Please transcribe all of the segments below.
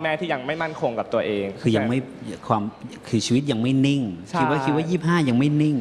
ม่ที่ยังไม่มั่นคงกับตัวเองคือยังไม่ความคือชีวิตยังไม่นิ่งคิดว่า25ยังไม่นิ่ง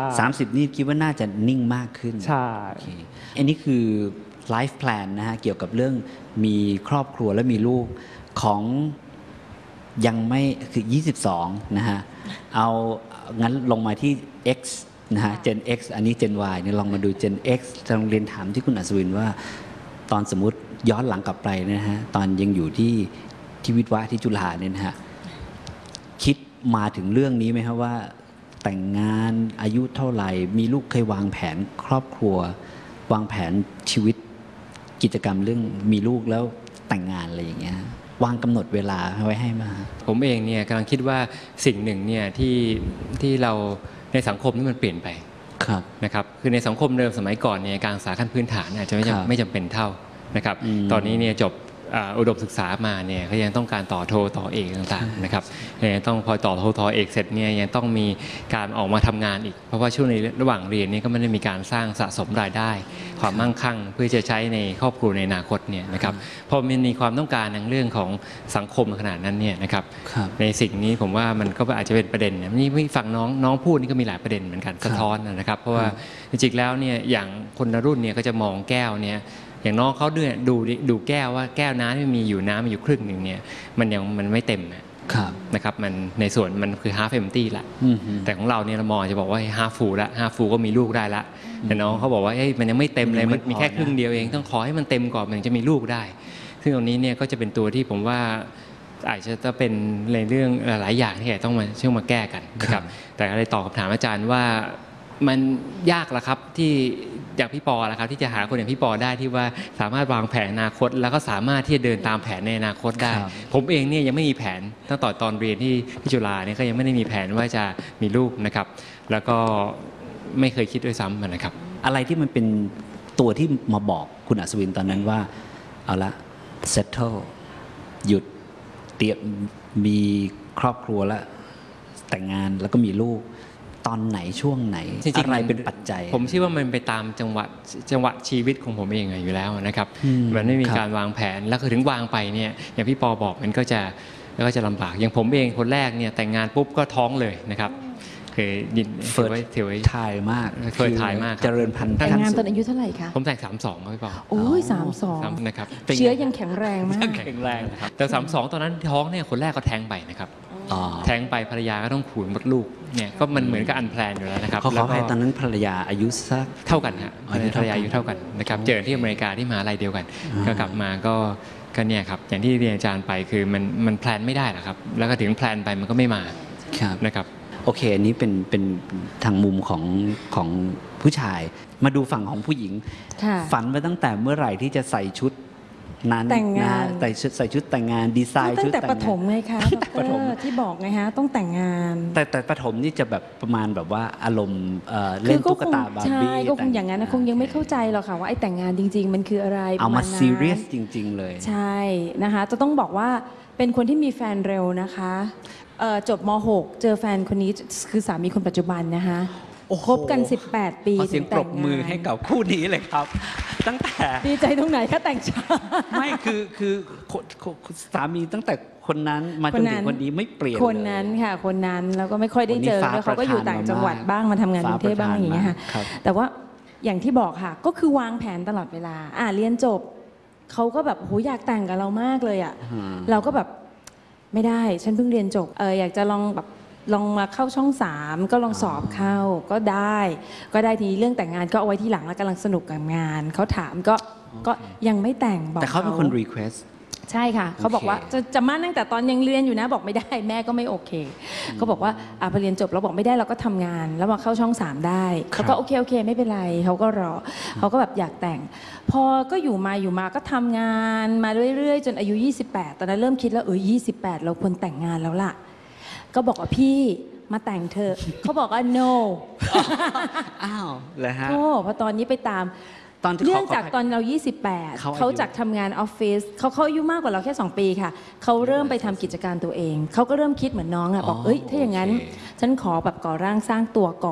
30นี่คิดว่าน่าจะนิ่งมากขึ้นใช่อันนี้คือไลฟ์แพลนนะฮะเกี่ยวกับเรื่องมีครอบครัวและมีลูกของยังไม่คือ22นะฮะเอางั้นลงมาที่ X นะฮะ Gen X อันนี้ Gen Y เนี่ยลองมาดู Gen X จะลองเรียนถามที่คุณอัศวินว่าตอนสมมุติย้อนหลังกลับไปนะฮะตอนยังอยู่ที่วิทย์วะที่จุฬาเนี่ยนะฮะคิดมาถึงเรื่องนี้ไหมครับว่าแต่งงานอายุเท่าไหร่มีลูกเคยวางแผนครอบครัววางแผนชีวิตกิจกรรมเรื่องมีลูกแล้วแต่งงานอะไรอย่างเงี้ยวางกำหนดเวลาไว้ให้มาผมเองเนี่ยกำลังคิดว่าสิ่งหนึ่งเนี่ยที่เราในสังคมนี่มันเปลี่ยนไปนะครับคือในสังคมเดิมสมัยก่อนเนี่ยการศึกษาขั้นพื้นฐานอาจจะไม่จำเป็นเท่านะครับตอนนี้เนี่ยจบอุดมศึกษามาเนี่ยเขายังต้องการต่อโทต่อเอกต่างๆนะครับยังต้องพอต่อโทต่อเอกเสร็จเนี่ยยังต้องมีการออกมาทำงานอีกเพราะว่าช่วงในระหว่างเรียนนี่ก็ไม่ได้มีการสร้างสะสมรายได้ความมั่งคั่งเพื่อจะใช้ในครอบครัวในอนาคตเนี่ยนะครับพอมันมีความต้องการในเรื่องของสังคมขนาดนั้นเนี่ยนะครับในสิ่งนี้ผมว่ามันก็อาจจะเป็นประเด็นนี่ไม่ฟังน้องพูดนี่ก็มีหลายประเด็นเหมือนกันสะท้อนนะครับเพราะว่าจริงๆแล้วเนี่ยอย่างคนรุ่นเนี่ยก็จะมองแก้วเนี่ยอย่างน้องเขาดูแก้วว่าแก้วน้ำที่มีอยู่น้ำอยู่ครึ่งหนึ่งเนี่ยมันไม่เต็มนะครับมันในส่วนมันคือ half empty ละแต่ของเราเนี่ยเรามองจะบอกว่า half full ละ half full ก็มีลูกได้ละแต่น้องเขาบอกว่ามันยังไม่เต็มเลยมันมีแค่ครึ่งเดียวเองต้องขอให้มันเต็มก่อนมันจะมีลูกได้ซึ่งตรงนี้เนี่ยก็จะเป็นตัวที่ผมว่าอาจจะเป็นในเรื่องหลายอย่างที่ต้องมาช่วยมาแก้กันนะครับแต่อะไรตอบคำถามอาจารย์ว่ามันยากละครับที่อย่างพี่ปอละครับที่จะหาคนอย่างพี่ปอได้ที่ว่าสามารถวางแผนอนาคตแล้วก็สามารถที่จะเดินตามแผนในอนาคตได้ผมเองเนี่ยยังไม่มีแผนตั้งแต่ตอนเรียนที่จุฬาเนี่ยก็ยังไม่ได้มีแผนว่าจะมีลูกนะครับแล้วก็ไม่เคยคิดด้วยซ้ำนะครับอะไรที่มันเป็นตัวที่มาบอกคุณอัศวินตอนนั้นว่าเอาละ settle หยุดเตรียมมีครอบครัวแล้วแต่งงานแล้วก็มีลูกตอนไหนช่วงไหนอะไรเป็นปัจจัยผมคิดว่ามันไปตามจังหวะชีวิตของผมเองอยู่แล้วนะครับมันไม่มีการวางแผนแล้วถึงวางไปเนี่ยอย่างพี่ปอบอกมันก็จะลำบากอย่างผมเองคนแรกเนี่ยแต่งงานปุ๊บก็ท้องเลยนะครับคือยินเฟิร์สถ่ายมากเฟิร์สถ่ายมากเจริญพันธุ์แต่งงานตอนอายุเท่าไหร่คะผมแต่ง32ครับพี่ปอโอ้ย32 นะครับเชื้อยังแข็งแรงมากแข็งแรงนะครับแต่32ตอนนั้นท้องเนี่ยคนแรกก็แท้งไปนะครับแท้งไปภรรยาก็ต้องขูดมดลูกเนี่ยก็มันเหมือนกับอันแพลนอยู่แล้วนะครับเขาให้ตอนนั้นภรรยาอายุสักเท่ากันฮะภรรยาอายุเท่ากันนะครับเจอที่อเมริกาที่มหาลัยเดียวกันก็กลับมาก็เนี่ยครับอย่างที่เรียนอาจารย์ไปคือมันแพลนไม่ได้หรอกครับแล้วก็ถึงแพลนไปมันก็ไม่มานะครับโอเคอันนี้เป็นทางมุมของผู้ชายมาดูฝั่งของผู้หญิงฝันมาตั้งแต่เมื่อไหร่ที่จะใส่ชุดนั้นแต่งงานใส่ชุดแต่งงานดีไซน์ชุดแต่งงานตั้งแต่ประถมไงคะที่บอกไงฮะต้องแต่งงานแต่ประถมนี่จะแบบประมาณแบบว่าอารมณ์เล่นตุ๊กตาบาร์บี้ใช่ก็คงอย่างนั้นนะคงยังไม่เข้าใจหรอกค่ะว่าไอ้แต่งงานจริงๆมันคืออะไรเอามาซีเรียสจริงๆเลยใช่นะคะจะต้องบอกว่าเป็นคนที่มีแฟนเร็วนะคะจบม.6 เจอแฟนคนนี้คือสามีคนปัจจุบันนะคะคบกัน18 ปีขอเสียงปรบมือให้กับคู่นี้เลยครับตั้งแต่ดีใจตรงไหนคะแต่งช้าไม่คือสามีตั้งแต่คนนั้นมาจนถึงคนนี้ไม่เปลี่ยนคนนั้นค่ะคนนั้นแล้วก็ไม่ค่อยได้เจอแล้วเขาก็อยู่ต่างจังหวัดบ้างมาทำงานกรุงเทพบ้างอย่างเงี้ยค่ะแต่ว่าอย่างที่บอกค่ะก็คือวางแผนตลอดเวลาเรียนจบเขาก็แบบโหอยากแต่งกับเรามากเลยอ่ะเราก็แบบไม่ได้ฉันเพิ่งเรียนจบอยากจะลองมาเข้าช่อง3ก็ลองสอบเข้าก็ได้ทีนี้เรื่องแต่งงานก็เอาไว้ที่หลังแล้วกำลังสนุกกับงานเขาถามก็ยังไม่แต่งบอกแต่เขาเป็นคน request ใช่ค่ะเขาบอกว่าจะมั่นตั้งแต่ตอนยังเรียนอยู่นะบอกไม่ได้แม่ก็ไม่โอเคเขาบอกว่าพอเรียนจบเราบอกไม่ได้เราก็ทำงานแล้วมาเข้าช่อง3ได้เขาก็โอเคไม่เป็นไรเขาก็รอเขาก็แบบอยากแต่งพอก็อยู่มาก็ทำงานมาเรื่อยๆจนอายุ28ตอนนั้นเริ่มคิดแล้ว28เราควรแต่งงานแล้วล่ะก็บอกว่าพี่มาแต่งเธอเขาบอกว่า no อ้าวเลยฮะพอตอนนี้ไปตามเนื่องจากตอนเรา28เขาจากทำงานออฟฟิศเขาอายุมากกว่าเราแค่2 ปีค่ะเขาเริ่มไปทำกิจการตัวเองเขาก็เริ่มคิดเหมือนน้องบอกถ้าอย่างนั้นฉันขอแบบก่อร่างสร้างตัวก่อน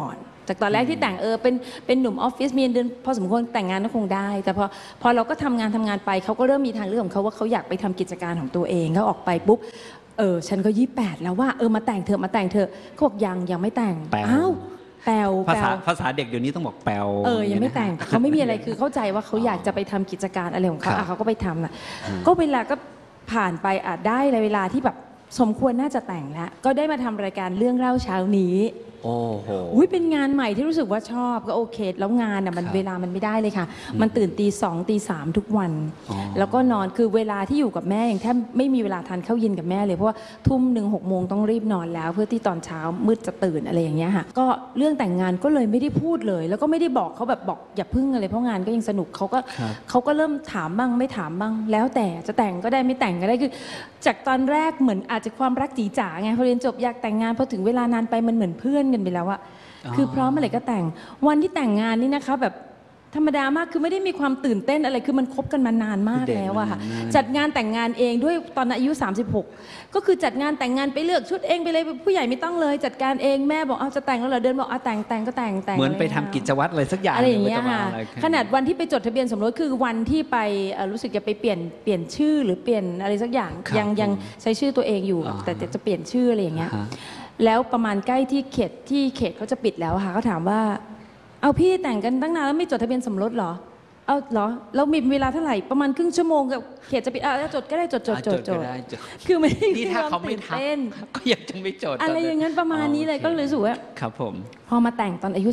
จากตอนแรกที่แต่งเป็นหนุ่มออฟฟิศมีเงินเดือนพอสมควรแต่งงานก็คงได้ แต่พอเราก็ทำงานไปเขาก็เริ่มมีทางเลือกของเขาว่าเขาอยากไปทำกิจการของตัวเองเขาออกไปปุ๊บฉันก็28แล้วว่ามาแต่งเถอะเขาบอกยังไม่แต่งอ้าวแปลวภาษาเด็กเดี๋ยวนี้ต้องบอกแปลวยังไม่แต่งเขาไม่มีอะไรคือเข้าใจว่าเขาอยากจะไปทำกิจการอะไรของเขาเขาก็ไปทำนะก็เวลาก็ผ่านไปได้เวลาที่แบบสมควรน่าจะแต่งแล้วก็ได้มาทำรายการเรื่องเล่าเช้านี้โอ้โหเป็นงานใหม่ที่รู้สึกว่าชอบก็โอเคแล้วงานมันเวลามันไม่ได้เลยค่ะมันตื่นตี 2 ตี 3ทุกวันแล้วก็นอนคือเวลาที่อยู่กับแม่อย่างแทบไม่มีเวลาทานข้าวเย็นกับแม่เลยเพราะว่าทุ่มหนึ่ง6 โมงต้องรีบนอนแล้วเพื่อที่ตอนเช้ามืดจะตื่นอะไรอย่างเงี้ยค่ะก็เรื่องแต่งงานก็เลยไม่ได้พูดเลยแล้วก็ไม่ได้บอกเขาแบบบอกอย่าพึ่งอะไรเพราะงานก็ยังสนุกเขาก็เริ่มถามบ้างไม่ถามบ้างแล้วแต่จะแต่งก็ได้ไม่แต่งก็ได้คือจากตอนแรกเหมือนอาจจะความรักจีจ๋าไงพอเรียนจบอยากแต่งงานพอถึงเวลานานไปมันเหมือนเพื่อนกันไปแล้วอะคือพร้อมอะไรก็แต่งวันที่แต่งงานนี่นะคะแบบธรรมดามากคือไม่ได้มีความตื่นเต้นอะไรคือมันคบกันมานานมากแล้วอะค่ะจัดงานแต่งงานเองด้วยตอนอายุ36ก็คือจัดงานแต่งงานไปเลือกชุดเองไปเลยผู้ใหญ่ไม่ต้องเลยจัดการเองแม่บอกจะแต่งแล้วเหรอเดินบอกแต่งก็แต่งเหมือนไปทำกิจวัตรอะไรสักอย่างอะไรอย่างเงี้ยค่ะขนาดวันที่ไปจดทะเบียนสมรสคือวันที่ไปรู้สึกจะไปเปลี่ยนชื่อหรือเปลี่ยนอะไรสักอย่างยังใช้ชื่อตัวเองอยู่แต่จะเปลี่ยนชื่ออะไรอย่างเงี้ยแล้วประมาณใกล้ที่เขตเขาจะปิดแล้วค่ะเขาถามว่าเอาพี่แต่งกันตั้งนานแล้วไม่จดทะเบียนสมรสเหรอเหรอแล้วมีเวลาเท่าไหร่ประมาณครึ่งชั่วโมงกับเขตจะปิดจดก็ได้จดคือไม่ได้ที่ถ้าเขาไม่ทำก็ยังจะไม่จดอะไรอย่างนั้นประมาณนี้เลยก็เลยรู้สึกว่าครับผมพอมาแต่งตอนอายุ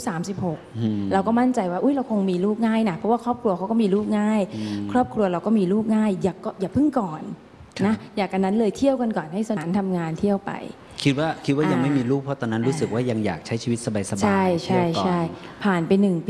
36เราก็มั่นใจว่าเราคงมีลูกง่ายนะเพราะว่าครอบครัวเขาก็มีลูกง่ายครอบครัวเราก็มีลูกง่ายอย่าพึ่งก่อนนะอยากกันนั้นเลยเที่ยวกันก่อนให้สนานทำงานเที่ยวไปคิดว่ายังไม่มีลูกเพราะตอนนั้นรู้สึกว่ายังอยากใช้ชีวิตสบายๆใช่ผ่านไป1 ปี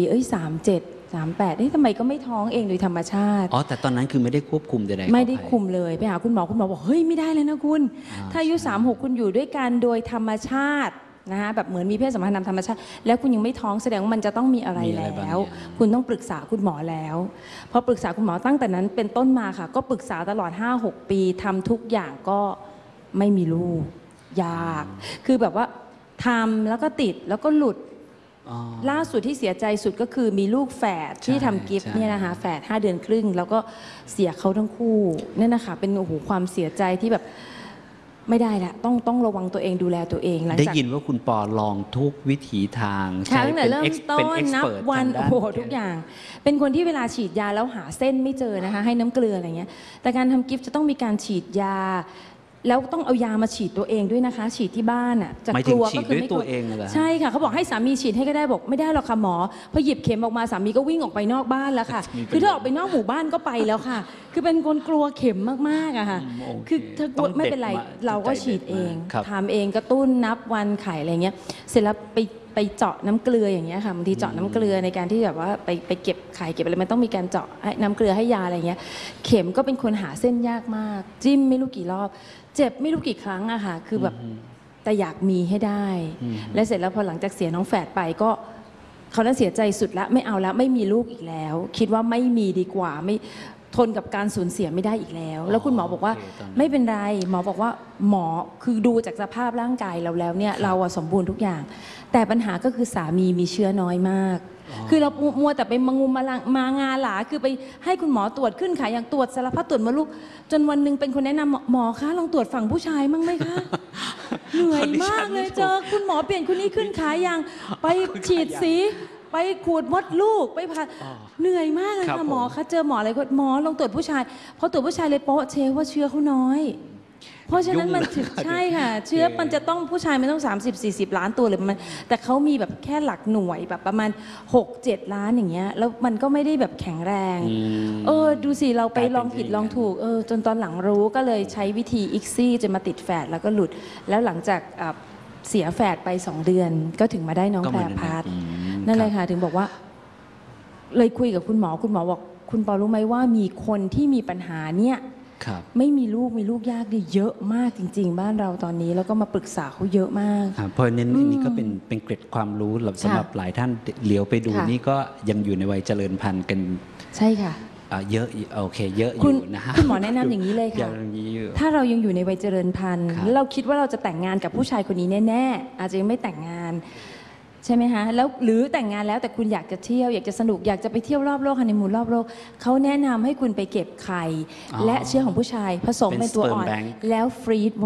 37 38ทำไมก็ไม่ท้องเองโดยธรรมชาติแต่ตอนนั้นคือไม่ได้ควบคุมใดๆไม่ได้คุมเลยไปหาคุณหมอบอกเฮ้ยไม่ได้เลยนะคุณถ้าอายุ36คุณอยู่ด้วยกันโดยธรรมชาตินะคะแบบเหมือนมีเพศสัมพันธ์ตามธรรมชาติแล้วคุณยังไม่ท้องแสดงว่ามันจะต้องมีอะไรแล้วคุณต้องปรึกษาคุณหมอแล้วพอปรึกษาคุณหมอตั้งแต่นั้นเป็นต้นมาค่ะก็ปรึกษาตลอด 5-6 ปีทำทุกอย่างก็ไม่มีลูกยากคือแบบว่าทำแล้วก็ติดแล้วก็หลุดล่าสุดที่เสียใจสุดก็คือมีลูกแฝดที่ทำกิฟต์เนี่ยนะคะแฝด5 เดือนครึ่งแล้วก็เสียเขาทั้งคู่นั่นนะคะเป็นความเสียใจที่แบบไม่ได้ละต้องระวังตัวเองดูแลตัวเองหลังจากได้ยินว่าคุณปอลองทุกวิถีทางใช้เป็นเริ่มต้นนับวันทุกอย่างเป็นคนที่เวลาฉีดยาแล้วหาเส้นไม่เจอนะคะให้น้ำเกลืออะไรเงี้ยแต่การทำกิฟต์จะต้องมีการฉีดยาแล้วต้องเอายามาฉีดตัวเองด้วยนะคะฉีดที่บ้านอ่ะจะกลัวก็คือไม่กลัวใช่ค่ะเขาบอกให้สามีฉีดให้ก็ได้บอกไม่ได้หรอกค่ะหมอพอหยิบเข็มออกมาสามีก็วิ่งออกไปนอกบ้านแล้วค่ะคือถ้าออกไปนอกหมู่บ้านก็ไปแล้วค่ะคือเป็นคนกลัวเข็มมากๆอะค่ะคือถ้ากลัวไม่เป็นไรเราก็ฉีดเองทำเองกระตุ้นนับวันไข่อะไรเงี้ยเสร็จแล้วไปเจาะน้ำเกลืออย่างเงี้ยค่ะบางทีเจาะน้ำเกลือในการที่แบบว่าไปเก็บไข่เก็บอะไรมันต้องมีการเจาะน้ำเกลือให้ยาอะไรเงี้ยเข็มก็เป็นคนหาเส้นยากมากจิ้มไม่รู้กี่รอบเจ็บไม่รู้กี่ครั้งอะค่ะคือแบบแต่อยากมีให้ได้และเสร็จแล้วพอหลังจากเสียน้องแฝดไปก็เขาน่าเสียใจสุดละไม่เอาละไม่มีลูกอีกแล้วคิดว่าไม่มีดีกว่าไม่ทนกับการสูญเสียไม่ได้อีกแล้วแล้วคุณหมอบอกว่าไม่เป็นไรหมอบอกว่าหมอคือดูจากสภาพร่างกายเราแล้วเนี่ยเราสมบูรณ์ทุกอย่างแต่ปัญหาก็คือสามีมีเชื้อน้อยมากคือเรามัวแต่ไปมางาหลาคือไปให้คุณหมอตรวจขึ้นขาอย่างตรวจสารพัดตรวจมดลูกจนวันนึงเป็นคนแนะนำหมอคะลองตรวจฝั่งผู้ชายมั้งไหมคะเหนื่อยมากเลยเจอคุณหมอเปลี่ยนคนนี้ขึ้นขาอย่างไปฉีดสีไปขูดมดลูกไปผ่าเหนื่อยมากเลยค่ะหมอคะเจอหมออะไรก็หมอลองตรวจผู้ชายพอตรวจผู้ชายเลยโป๊ะเชว่าเชื้อเขาน้อยเพราะฉะนั้นมันใช่ค่ะเชื้อมันจะต้องผู้ชายมันต้อง30-40 ล้านตัวหรือมันแต่เขามีแบบแค่หลักหน่วยแบบประมาณ6-7 ล้านอย่างเงี้ยแล้วมันก็ไม่ได้แบบแข็งแรงดูสิเราไปลองผิดลองถูกจนตอนหลังรู้ก็เลยใช้วิธีอิกซี่จนมาติดแฝดแล้วก็หลุดแล้วหลังจากเสียแฝดไป2 เดือนก็ถึงมาได้น้องแพรพัฒน์นั่นเลยค่ะถึงบอกว่าเลยคุยกับคุณหมอบอกคุณปอรู้ไหมว่ามีคนที่มีปัญหาเนี่ยไม่มีลูกยากดิเยอะมากจริงๆบ้านเราตอนนี้แล้วก็มาปรึกษาเขาเยอะมากเพราะเน้นนี่ก็เป็นเกร็ดความรู้สำหรับหลายท่านเหลียวไปดูนี่ก็ยังอยู่ในวัยเจริญพันธุ์กันใช่ค่ะเยอะโอเคเยอะอยู่นะฮะคุณหมอแนะนำอย่างนี้เลยค่ะถ้าเรายังอยู่ในวัยเจริญพันธุ์แล้วเราคิดว่าเราจะแต่งงานกับผู้ชายคนนี้แน่ๆอาจจะยังไม่แต่งงานใช่ไหมคะแล้วหรือแต่งงานแล้วแต่คุณอยากจะเที่ยวอยากจะสนุกอยากจะไปเที่ยวรอบโลกฮันนีมูนรอบโลกเขาแนะนำให้คุณไปเก็บไข่และเชื้อของผู้ชายผสมเป็นตัวอ่อนแล้วฟรีด